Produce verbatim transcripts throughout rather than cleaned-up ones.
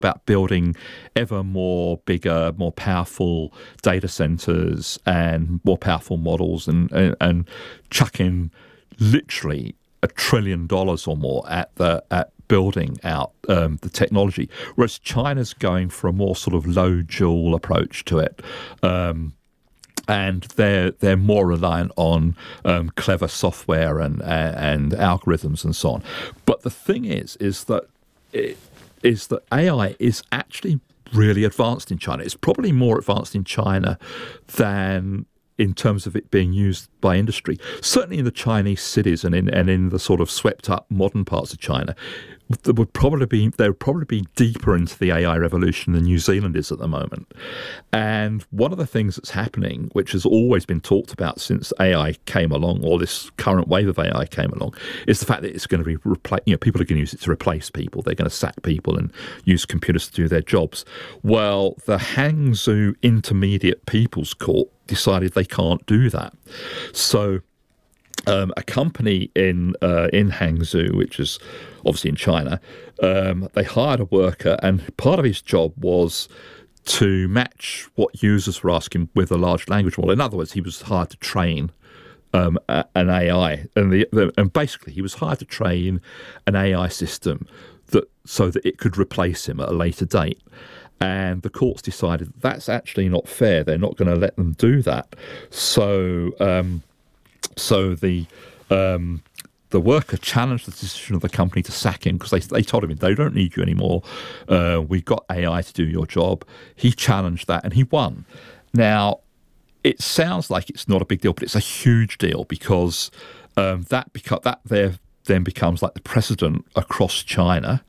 about building ever more bigger, more powerful data centers and more powerful models, and, and, and chucking literally a trillion dollars or more at the at building out um, the technology, whereas China's going for a more sort of low joule approach to it. Um, And they're they're more reliant on um, clever software and and algorithms and so on. But the thing is, is that it, is that A I is actually really advanced in China. It's probably more advanced in China than in terms of it being used by industry. Certainly in the Chinese cities and in and in the sort of swept up modern parts of China, there would probably be they would probably be deeper into the A I revolution than New Zealand is at the moment. And one of the things that's happening, which has always been talked about since A I came along, or this current wave of A I came along, is the fact that it's going to be replace. You know, people are going to use it to replace people. They're going to sack people and use computers to do their jobs. Well, the Hangzhou Intermediate People's Court decided they can't do that. So um, a company in uh, in Hangzhou, which is obviously in China, um, they hired a worker, and part of his job was to match what users were asking with a large language model. In other words, he was hired to train um, a, an A I, and the, the and basically he was hired to train an A I system that so that it could replace him at a later date. And the courts decided that that's actually not fair. They're not going to let them do that. So, um, so the um, the worker challenged the decision of the company to sack him because they they told him they don't need you anymore. Uh, we've got A I to do your job. He challenged that and he won. Now, it sounds like it's not a big deal, but it's a huge deal because um, that beca- that there then becomes like the precedent across China.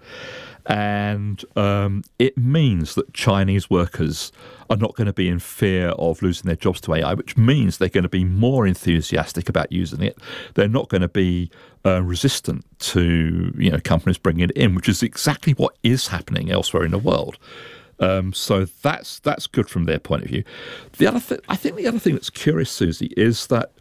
And um, it means that Chinese workers are not going to be in fear of losing their jobs to A I, which means they're going to be more enthusiastic about using it. They're not going to be uh, resistant to, you know, companies bringing it in, which is exactly what is happening elsewhere in the world. Um, so that's that's good from their point of view. The other th- I think the other thing that's curious, Susie, is that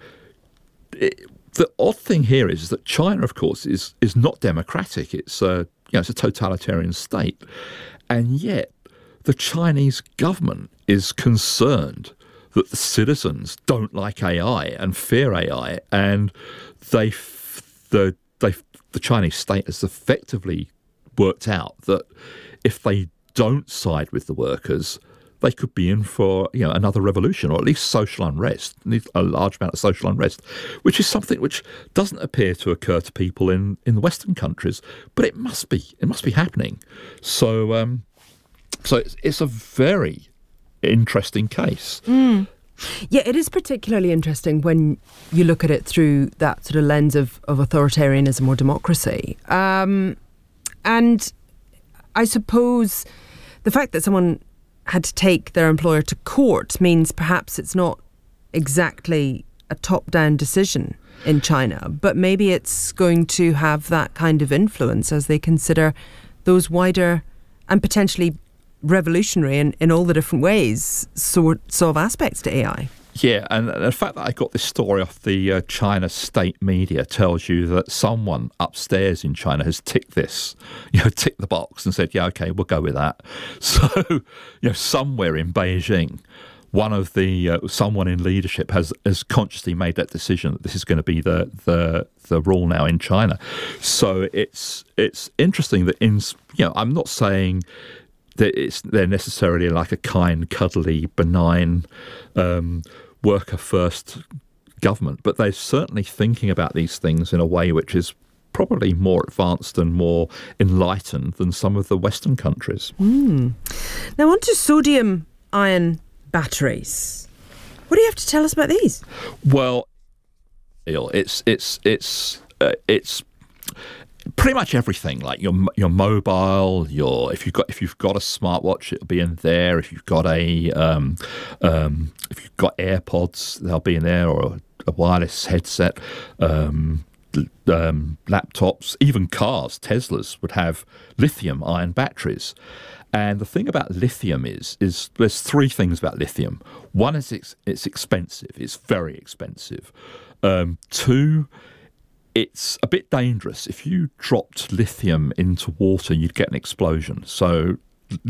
it, the odd thing here is that China, of course, is is not democratic. It's a you know, it's a totalitarian state, and yet the Chinese government is concerned that the citizens don't like A I and fear A I, and they the they the Chinese state has effectively worked out that if they don't side with the workers, they could be in for, you know, another revolution, or at least social unrest, a large amount of social unrest, which is something which doesn't appear to occur to people in, in the Western countries, but it must be. It must be happening. So, um, so it's, it's a very interesting case. Mm. Yeah, it is particularly interesting when you look at it through that sort of lens of, of authoritarianism or democracy. Um, and I suppose the fact that someone had to take their employer to court means perhaps it's not exactly a top-down decision in China, but maybe it's going to have that kind of influence as they consider those wider and potentially revolutionary in, in all the different ways sorts of aspects to A I. Yeah, and the fact that I got this story off the uh, China state media tells you that someone upstairs in China has ticked this, you know, ticked the box and said, yeah, okay, we'll go with that. So, you know, somewhere in Beijing, one of the uh, someone in leadership has has consciously made that decision that this is going to be the the the rule now in China. So it's it's interesting that in you know, I'm not saying that it's they're necessarily like a kind, cuddly, benign, um, worker-first government, but they're certainly thinking about these things in a way which is probably more advanced and more enlightened than some of the Western countries. Mm. Now on to sodium-ion batteries. What do you have to tell us about these? Well, it's it's it's uh, it's. pretty much everything, like your your mobile, your if you've got if you've got a smartwatch, it'll be in there. If you've got a um, um, if you've got AirPods, they'll be in there, or a, a wireless headset. Um, um, laptops, even cars, Teslas would have lithium-ion batteries. And the thing about lithium is, is there's three things about lithium. One is it's, it's expensive. It's very expensive. Um, two, it's a bit dangerous. If you dropped lithium into water, you'd get an explosion. So